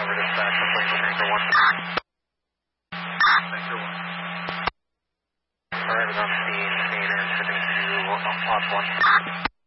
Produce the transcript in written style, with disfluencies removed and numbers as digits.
over dispatch, replacement anchor 1. Anchor 1. Alright, on scene, and shipping to Op 1.